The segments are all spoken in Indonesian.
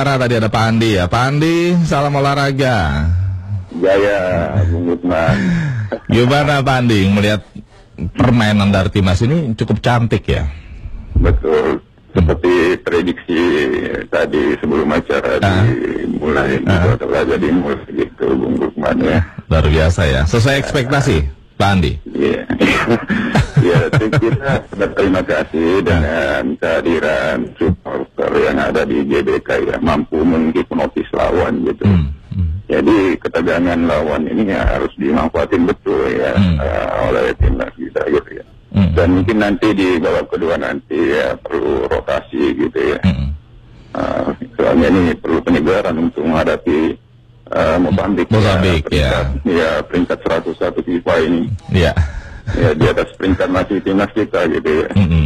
Tadi ada Pak Andi ya. Pak Andi, salam olahraga. Jaya, Bung Lukman. Gimana Pak Andi melihat permainan dari timnas ini cukup cantik ya? Betul. Seperti prediksi tadi sebelum acara dimulai, dimulai gitu, Bung Lukman ya. Luar biasa ya. Sesuai ekspektasi, Pak Andi. Iya. Ya, kita berterima kasih dengan kehadiran supporter yang ada di GBK ya, mampu menghipnotis lawan gitu. Jadi ketegangan lawan ini ya harus dimanfaatin betul ya oleh timnas kita gitu ya. Dan mungkin nanti di babak kedua nanti ya perlu rotasi gitu ya. Soalnya ini perlu penyegaran untuk menghadapi Mozambik ya, peringkat 101 FIFA ini. Ya, di atas peringkat masih timnas kita gitu ya.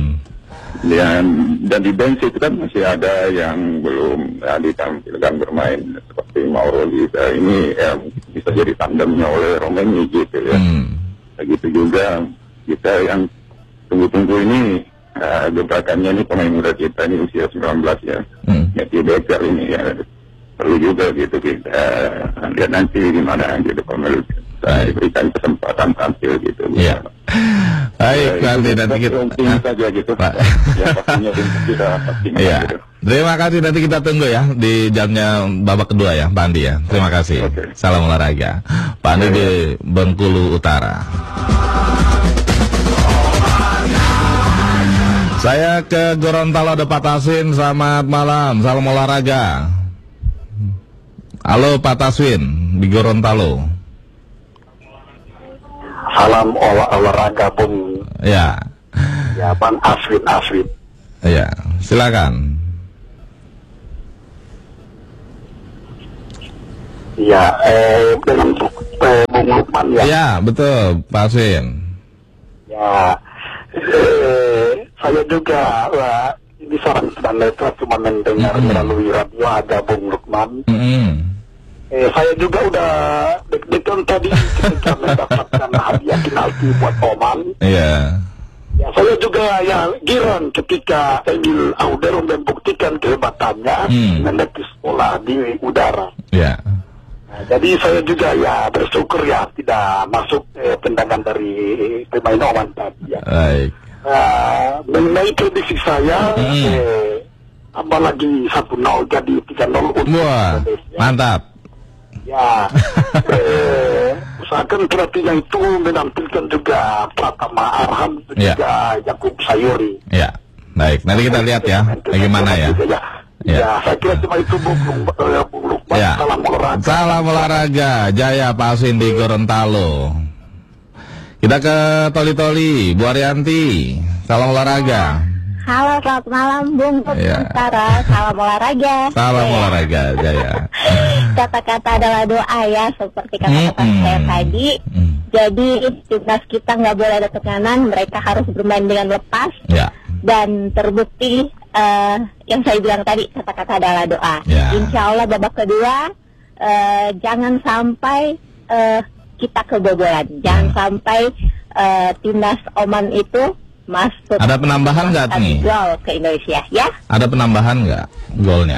Dan di bench itu kan masih ada yang belum ditampilkan bermain seperti Mauro Liza ini ya, bisa jadi tandemnya oleh Romeni gitu ya. Begitu juga kita yang tunggu-tunggu ini gebrakannya ini pemain muda kita ini usia 19 ya. Matthew Baker ini ya perlu juga gitu kita lihat nanti gimana gitu pemain diberikan kesempatan tampil gitu. Iya. Baik, nanti kita saja gitu. Pak. Ya pastinya kita pastinya. Iya. Gitu. Terima kasih, nanti kita tunggu ya di jamnya babak kedua ya, Pak Andi ya. Terima kasih. Salam olahraga. Pak Andi di Bengkulu Utara. Saya ke Gorontalo, ada Pak Taswin. Selamat malam, salam olahraga. Halo Pak Taswin di Gorontalo. Salam olahraga Bung. Ya. Ya Bang Aswin. Ya, silakan. Ya, dengan Bung Lukman ya. Ya, betul Pak Aswin. Ya, saya juga ini seorang tunanetra cuma mendengar melalui radio ada Bung Lukman. Saya juga udah deg-degan tadi ketika mendapatkan hadiah penalti buat Oman. Iya. Ya, saya juga ya giran ketika Emil Audero membuktikan kehebatannya menepis bola di udara. Iya. Nah, jadi saya juga ya bersyukur ya tidak masuk tendangan dari pemain Oman tadi ya. Baik. Mengenai prediksi saya, apalagi 1-0 jadi 3-0 untuk Indonesia. Mantap. Ya, usahakan pelatihnya itu menampilkan juga Pratama Arhan dan juga Yakub Sayuri. Ya, baik. Nanti kita lihat ya, bagaimana ya. Ya, saya kira cuma itu Bung Lukman. Ya. Salam olahraga. Salam olahraga, Jaya Pak Aswin di Gorontalo. Kita ke Toli-Toli, Bu Arianti. Salam olahraga. Halo, selamat malam Bung Utara. Salam olahraga. Salam olahraga, Jaya. Kata-kata adalah doa ya, seperti kata-kata saya tadi. Jadi timnas kita nggak boleh ada tekanan, mereka harus bermain dengan lepas. Dan terbukti yang saya bilang tadi, kata-kata adalah doa. Insya Allah babak kedua jangan sampai kita kebobolan, jangan sampai timnas Oman itu masuk. Ada penambahan nggak nih? Gol ke Indonesia, ya? Ada penambahan nggak golnya?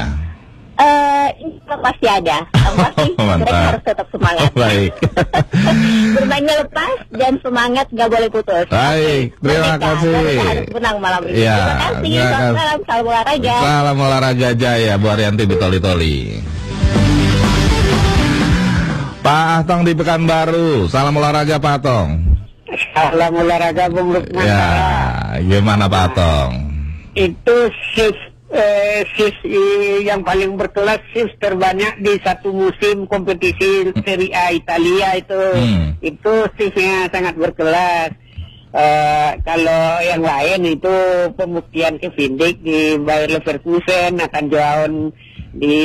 Pasti ada. Pasti mereka harus tetap semangat. Baik. Bermainnya lepas dan semangat nggak boleh putus. Baik, terima kasih. Harus menang malam ini. Ya, terima kasih. Selamat malam, salam olahraga. Salam olahraga, Jaya, Bu Arianti di Toli-Toli. Pak Atong di Pekanbaru, salam olahraga Pak Atong. Salam olahraga Bung Lukman. Ya, gimana Pak Atong? Itu shift yang paling berkelas, shift terbanyak di satu musim kompetisi Serie A Italia itu shiftnya sangat berkelas. Kalau yang lain itu pembuktian Kevin Dijk di Bayer Leverkusen, akan Joaon di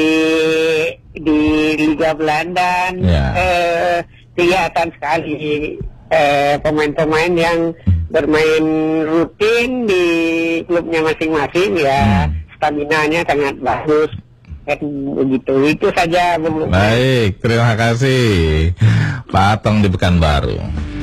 Liga Belanda. Kelihatan sekali pemain-pemain yang bermain rutin di klubnya masing-masing ya, staminanya sangat bagus. Begitu, itu saja. Baik, terima kasih Pak Atong di Pekanbaru.